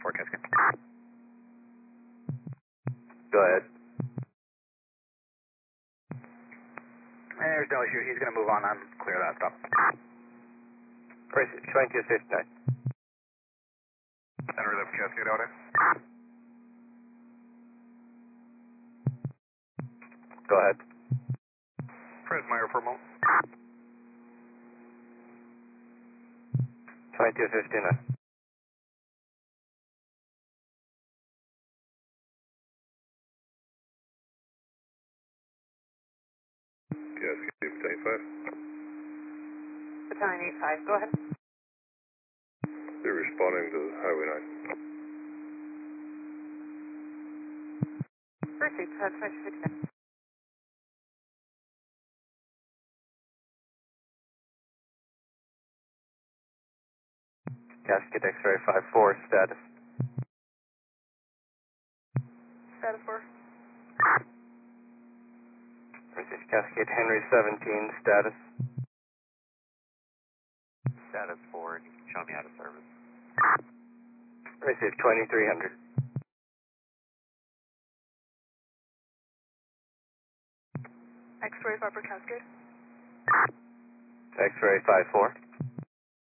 4 Cascade. Go ahead. There's no issue. He's going to move on. I'm clear that stop. Received 2259. Center left Cascade out in. Go ahead. Fred Meyer for a moment. 2259. Cascade 85. Battalion 85, go ahead. They're responding to Highway 9. Received, 2259. Cascade X-ray 54, status. Status 4. Received Cascade Henry 17, status. Status 4, you can show me out of service. Received 2300. X-ray 5 for Cascade. X-ray 54.